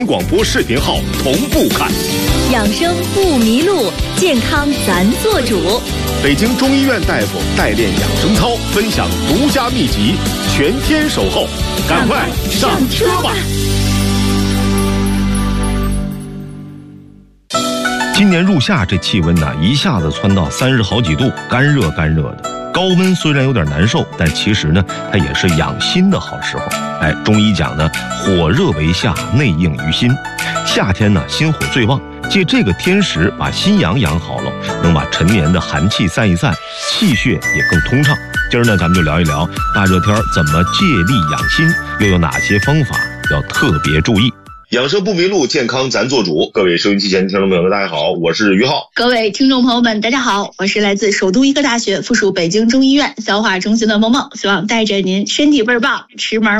广播视频号同步看。 养生不迷路，健康咱做主。 北京中医院大夫代练养生操，分享独家秘籍，全天守候，赶快上车吧！今年入夏，这气温呢一下子窜到30好几度，干热干热的。高温虽然有点难受，但其实呢，它也是养心的好时候。中医讲呢，火热为夏，内应于心。夏天呢，心火最旺，借这个天时把心阳养好了，能把陈年的寒气散一散，气血也更通畅。今儿呢，咱们就聊一聊大热天怎么借力养心，又有哪些方法要特别注意。养生不迷路，健康咱做主。各位收音机前听众朋友们，大家好，我是于浩。 各位听众朋友们，大家好，我是来自首都医科大学附属北京中医院消化中心的萌萌，希望带着您身体倍儿棒，吃嘛